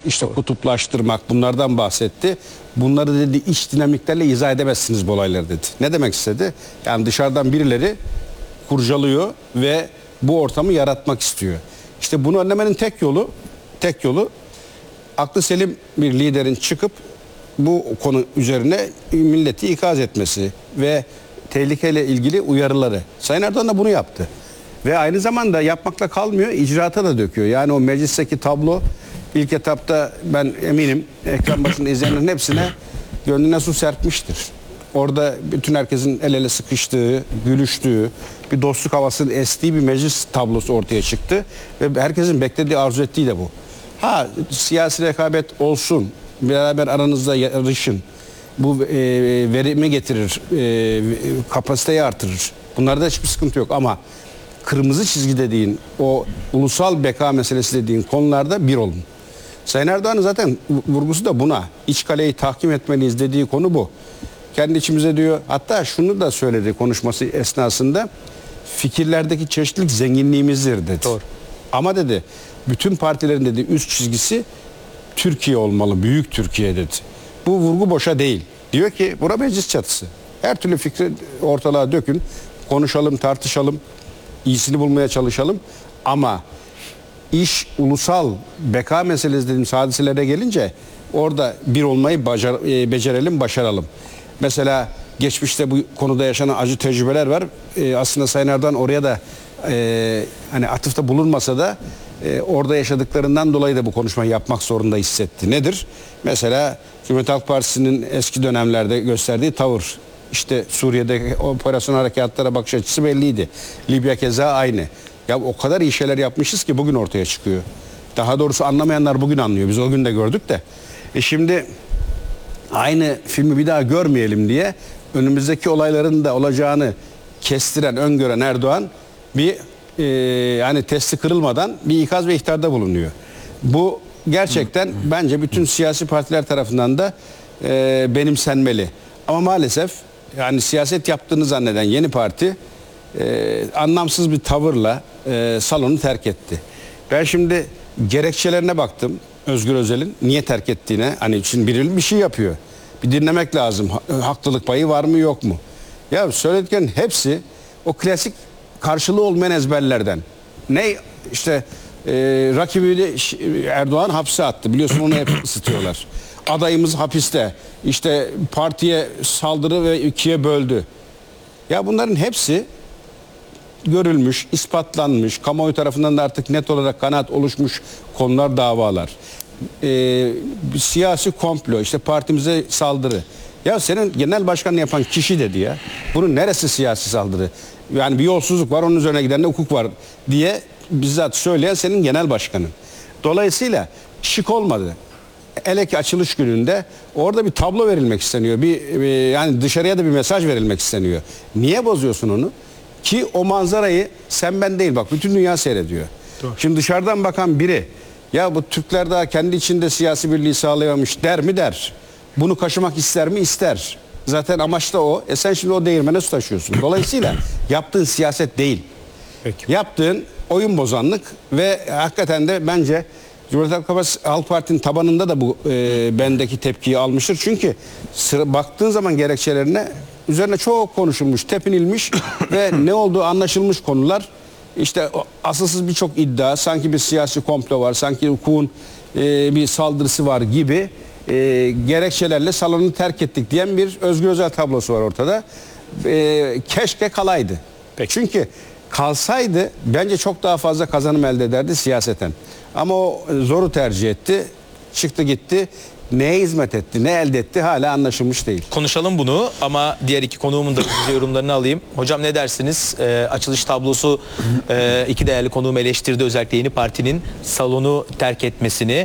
işte kutuplaştırmak, bunlardan bahsetti. Bunları dedi iç dinamiklerle izah edemezsiniz bu olayları dedi. Ne demek istedi? Yani dışarıdan birileri kurcalıyor ve bu ortamı yaratmak istiyor. İşte bunu önlemenin tek yolu aklı selim bir liderin çıkıp bu konu üzerine milleti ikaz etmesi ve tehlikeyle ilgili uyarıları. Sayın Erdoğan da bunu yaptı. Ve aynı zamanda yapmakla kalmıyor, icraata da döküyor. Yani o meclisteki tablo ilk etapta ben eminim ekran başında izleyenlerin hepsine gönlüne su serpmiştir. Orada bütün herkesin el ele sıkıştığı, gülüştüğü, bir dostluk havasının estiği bir meclis tablosu ortaya çıktı. Ve herkesin beklediği, arzu ettiği de bu. Ha, siyasi rekabet olsun, beraber aranızda yarışın. Bu verimi getirir, kapasiteyi artırır. Bunlarda hiçbir sıkıntı yok ama kırmızı çizgi dediğin, o ulusal beka meselesi dediğin konularda bir olun. Sayın Erdoğan'ın zaten vurgusu da buna. İç kaleyi tahkim etmeliyiz dediği konu bu. Kendi içimize diyor, hatta şunu da söyledi konuşması esnasında, fikirlerdeki çeşitlilik zenginliğimizdir dedi. Doğru. Ama dedi, bütün partilerin dedi üst çizgisi Türkiye olmalı, büyük Türkiye dedi. Bu vurgu boşa değil. Diyor ki, bura meclis çatısı. Her türlü fikri ortalığa dökün, konuşalım, tartışalım, iyisini bulmaya çalışalım. Ama iş ulusal beka meselesi dediğim hadiselere gelince orada bir olmayı becerelim, başaralım. Mesela geçmişte bu konuda yaşanan acı tecrübeler var. Aslında Sayın Erdoğan oraya da hani atıfta bulunmasa da orada yaşadıklarından dolayı da bu konuşmayı yapmak zorunda hissetti. Nedir? Mesela Cumhuriyet Halk Partisi'nin eski dönemlerde gösterdiği tavır. İşte Suriye'de operasyon harekatlara bakış açısı belliydi. Libya keza aynı. Ya o kadar iyi şeyler yapmışız ki bugün ortaya çıkıyor. Daha doğrusu anlamayanlar bugün anlıyor. Biz o gün de gördük de. Şimdi aynı filmi bir daha görmeyelim diye önümüzdeki olayların da olacağını kestiren, öngören Erdoğan bir yani testi kırılmadan bir ikaz ve ihtarda bulunuyor. Bu gerçekten bence bütün siyasi partiler tarafından da benimsenmeli. Ama maalesef yani siyaset yaptığını zanneden yeni parti anlamsız bir tavırla salonu terk etti. Ben şimdi gerekçelerine baktım Özgür Özel'in niye terk ettiğine. Hani şimdi biri bir şey yapıyor. Bir dinlemek lazım. Haklılık payı var mı yok mu? Ya söylediklerin hepsi o klasik karşılığı olmayan ezberlerden. Ne işte rakibi Erdoğan hapse attı. Biliyorsun onu hep ısıtıyorlar. Adayımız hapiste. İşte partiye saldırı ve ikiye böldü. Ya bunların hepsi görülmüş, ispatlanmış, kamuoyu tarafından da artık net olarak kanaat oluşmuş konular, davalar. Siyasi komplo, işte partimize saldırı. Ya senin genel başkanını yapan kişi dedi ya. Bunun neresi siyasi saldırı? Yani bir yolsuzluk var, onun üzerine giden de hukuk var diye bizzat söyleyen senin genel başkanın. Dolayısıyla şık olmadı. Hele ki açılış gününde orada bir tablo verilmek isteniyor. Yani dışarıya da bir mesaj verilmek isteniyor. Niye bozuyorsun onu? Ki o manzarayı sen ben değil bak bütün dünya seyrediyor. Doğru. Şimdi dışarıdan bakan biri ya bu Türkler daha kendi içinde siyasi birliği sağlayamamış der mi der. Bunu kaşımak ister mi ister. Zaten amaç da o. Sen şimdi o değirmene su taşıyorsun. Dolayısıyla yaptığın siyaset değil. Peki. Yaptığın oyun bozanlık ve hakikaten de bence Cumhuriyet Halk Parti'nin tabanında da bu bendeki tepkiyi almıştır. Çünkü baktığın zaman gerekçelerine üzerine çok konuşulmuş, tepinilmiş ve ne olduğu anlaşılmış konular. İşte asılsız birçok iddia, sanki bir siyasi komplo var, sanki hukukun bir saldırısı var gibi gerekçelerle salonu terk ettik diyen bir Özgür Özel tablosu var ortada. Keşke kalaydı. Peki. Çünkü kalsaydı bence çok daha fazla kazanım elde ederdi siyaseten. Ama o zoru tercih etti, çıktı gitti. Neye hizmet etti, ne elde etti hala anlaşılmış değil. Konuşalım bunu ama diğer iki konuğumun da yorumlarını alayım. Hocam ne dersiniz? Açılış tablosu iki değerli konuğum eleştirdi. Özellikle yeni partinin salonu terk etmesini.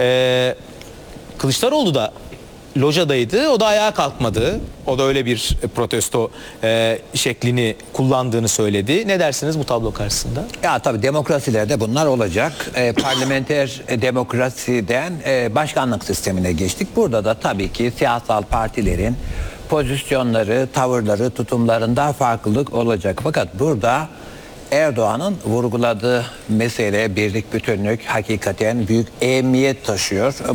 Kılıçdaroğlu da lojadaydı. O da ayağa kalkmadı. O da öyle bir protesto şeklini kullandığını söyledi. Ne dersiniz bu tablo karşısında? Ya tabii demokrasilerde bunlar olacak. Parlamenter demokrasiden başkanlık sistemine geçtik. Burada da tabii ki siyasal partilerin pozisyonları, tavırları, tutumlarında farklılık olacak. Fakat burada Erdoğan'ın vurguladığı mesele birlik, bütünlük hakikaten büyük ehemmiyet taşıyor.